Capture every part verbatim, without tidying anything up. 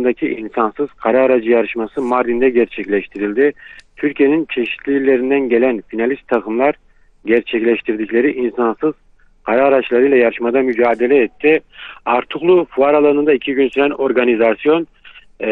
Havalimanı'ndaki insansız kara aracı yarışması Mardin'de gerçekleştirildi. Türkiye'nin çeşitli illerinden gelen finalist takımlar gerçekleştirdikleri insansız kara araçlarıyla yarışmada mücadele etti. Artuklu fuar alanında iki gün süren organizasyon e,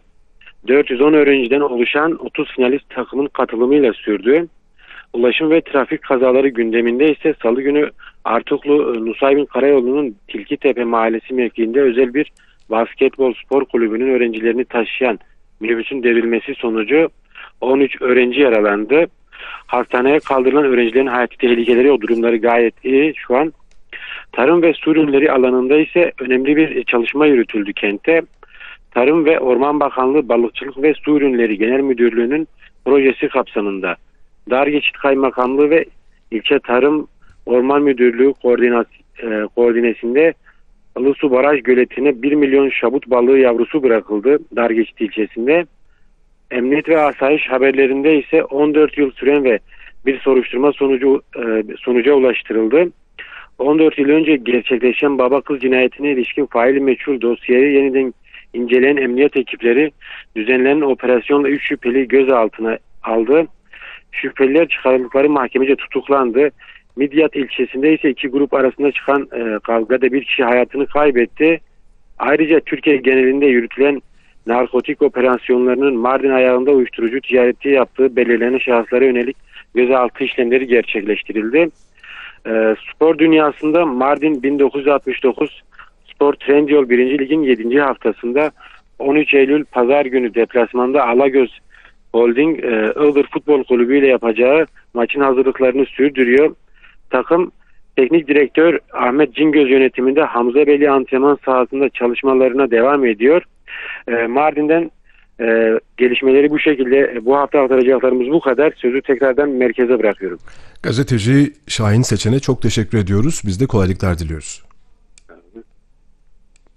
dört yüz on öğrenciden oluşan otuz finalist takımın katılımıyla sürdü. Ulaşım ve trafik kazaları gündeminde ise Salı günü Artuklu Nusaybin Karayolu'nun Tilkitepe Mahallesi mevkiinde özel bir basketbol spor kulübünün öğrencilerini taşıyan minibüsün devrilmesi sonucu on üç öğrenci yaralandı. Hastaneye kaldırılan öğrencilerin hayati tehlikeleri, o durumları gayet iyi şu an. Tarım ve su ürünleri alanında ise önemli bir çalışma yürütüldü kente. Tarım ve Orman Bakanlığı Balıkçılık ve Su Ürünleri Genel Müdürlüğü'nün projesi kapsamında Dargeçit Kaymakamlığı ve İlçe Tarım Orman Müdürlüğü koordinat- e, koordinesinde Ilısu Baraj Göleti'ne bir milyon şabut balığı yavrusu bırakıldı Dargeçit ilçesinde. Emniyet ve asayiş haberlerinde ise on dört yıl süren ve bir soruşturma sonucu e, sonuca ulaştırıldı. on dört yıl önce gerçekleşen baba kız cinayetine ilişkin faili meçhul dosyayı yeniden inceleyen emniyet ekipleri düzenlenen operasyonla üç şüpheli gözaltına aldı. Şüpheliler çıkarıldıkları mahkemece tutuklandı. Midyat ilçesinde ise iki grup arasında çıkan e, kavgada bir kişi hayatını kaybetti. Ayrıca Türkiye genelinde yürütülen narkotik operasyonlarının Mardin ayağında uyuşturucu ticareti yaptığı belirlenen şahıslara yönelik gözaltı işlemleri gerçekleştirildi. E, spor dünyasında Mardin bin dokuz yüz altmış dokuz Spor Trendyol birinci Lig'in yedinci haftasında on üç Eylül Pazar günü deplasmanda Alagöz Holding e, Iğdır Futbol Kulübü ile yapacağı maçın hazırlıklarını sürdürüyor. Takım teknik direktör Ahmet Cingöz yönetiminde Hamza Beyli antrenman sahasında çalışmalarına devam ediyor. E, Mardin'den e, gelişmeleri bu şekilde. E, bu hafta aktaracaklarımız bu kadar. Sözü tekrardan merkeze bırakıyorum. Gazeteci Şahin Seçen'e çok teşekkür ediyoruz. Biz de kolaylıklar diliyoruz.